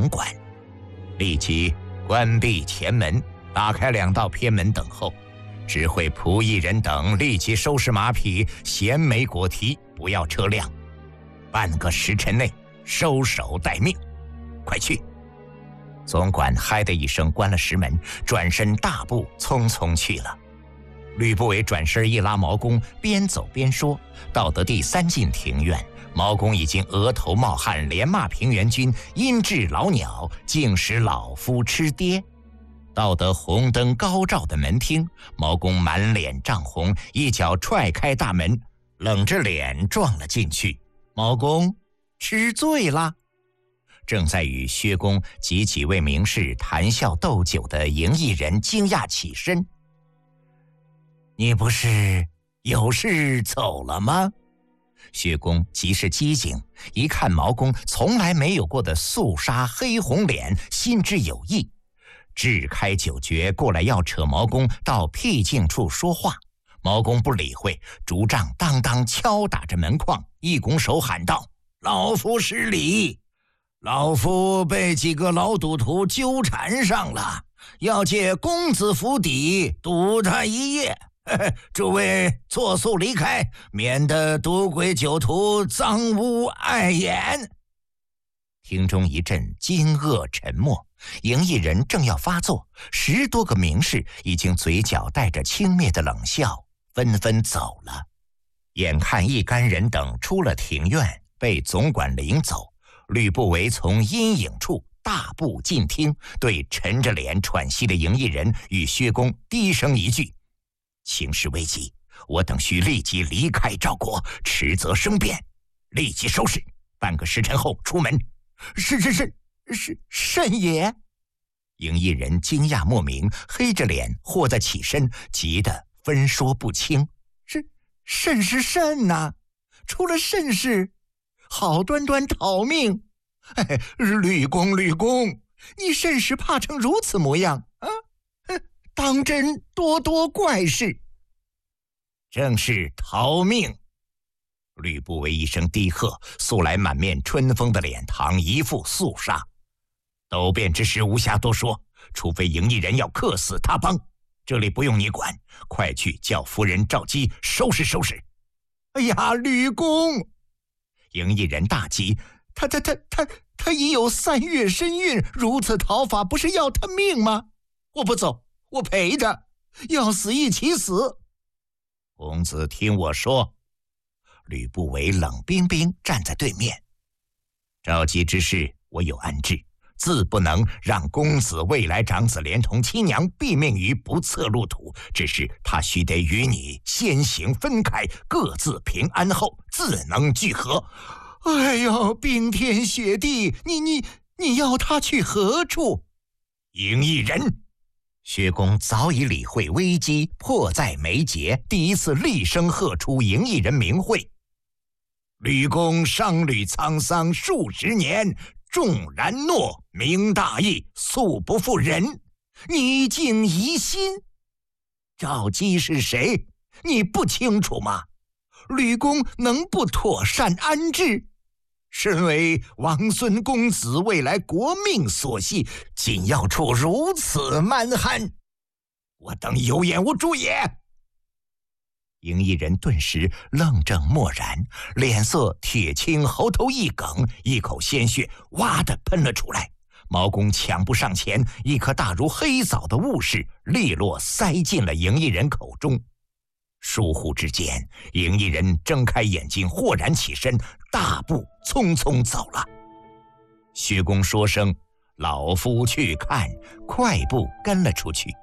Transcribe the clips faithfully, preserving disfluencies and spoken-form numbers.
馆，立即关闭前门，打开两道偏门等候，指挥仆役人等立即收拾马匹，衔枚裹提，不要车辆。半个时辰内收手待命，快去！总管嗨的一声关了石门，转身大步匆匆去了。吕不韦转身一拉毛公，边走边说，到得第三进庭院，毛公已经额头冒汗，连骂平原君阴鸷老鸟，竟使老夫吃鳖。到得红灯高照的门厅，毛公满脸涨红，一脚踹开大门，冷着脸撞了进去。毛公吃醉了。正在与薛公及几位名士谈笑斗酒的营邑人惊讶起身：“你不是有事走了吗？”薛公极是机警，一看毛公从来没有过的肃杀黑红脸，心知有意，支开酒爵过来要扯毛公到僻静处说话。毛公不理会，竹杖当当敲打着门框，一拱手喊道：“老夫失礼，老夫被几个老赌徒纠缠上了，要借公子府邸赌他一夜。诸位速速离开，免得赌鬼酒徒脏污碍眼。”厅中一阵惊愕沉默，营邑人正要发作，十多个名士已经嘴角带着轻蔑的冷笑，纷纷走了。眼看一干人等出了庭院，被总管领走，吕不韦从阴影处大步进厅，对沉着脸喘息的营邑人与薛公低声一句：“情势危急，我等需立即离开赵国，迟则生变，立即收拾，半个时辰后出门。”“是是是是甚也！”营邑人惊讶莫名，黑着脸或在起身，急得分说不清。“是甚是甚呐？出了甚事？好端端逃命！哎，吕公吕公，你甚时怕成如此模样啊？当真多多怪事。”“正是逃命！”吕不韦一声低喝，素来满面春风的脸庞一副肃杀。“斗辩之事无暇多说，除非营邑人要克死他邦，这里不用你管，快去叫夫人赵姬收拾收拾。”“哎呀，吕公！”营邑人大急，他他他他他已有三月身孕，如此逃法不是要他命吗？我不走，我陪着，要死一起死。”“公子听我说。”吕不韦冷冰冰站在对面：“赵姬之事我有安置，自不能让公子未来长子连同亲娘毙命于不测路途，只是他须得与你先行分开，各自平安后自能聚合。”“哎呦，冰天雪地，你你你要他去何处？”“营邑人！”薛公早已理会危机迫在眉睫，第一次厉声喝出营邑人名讳：“吕公商旅沧桑数十年，重然诺，明大义，素不负人，你竟疑心？赵姬是谁？你不清楚吗？吕公能不妥善安置？身为王孙公子，未来国命所系，竟要出如此蛮汉，我等有眼无珠也！”营邑人顿时愣怔默然，脸色铁青，喉头一哽，一口鲜血哇地喷了出来。毛公抢步上前，一颗大如黑枣的物事利落塞进了营邑人口中。疏忽之间，营邑人睁开眼睛，豁然起身，大步匆匆走了。薛公说声“老夫去看”，快步跟了出去。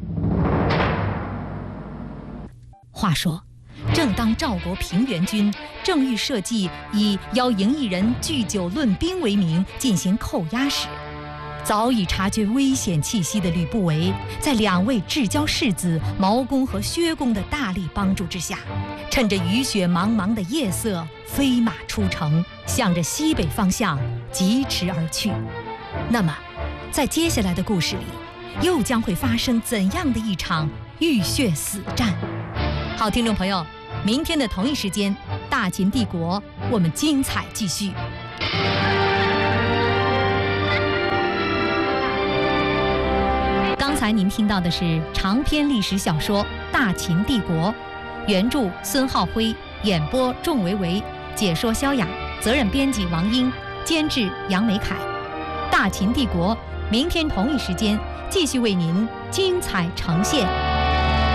话说，正当赵国平原君正欲设计以邀营邑人聚酒论兵为名进行扣押时，早已察觉危险气息的吕不韦，在两位至交世子毛公和薛公的大力帮助之下，趁着雨雪茫茫的夜色，飞马出城，向着西北方向疾驰而去。那么，在接下来的故事里，又将会发生怎样的一场浴血死战？好，听众朋友，明天的同一时间，大秦帝国，我们精彩继续。 才您听到的是长篇历史小说《大秦帝国》，原著孙浩辉，演播仲维维，解说萧雅，责任编辑王英，监制杨梅凯。《大秦帝国》明天同一时间继续为您精彩呈现。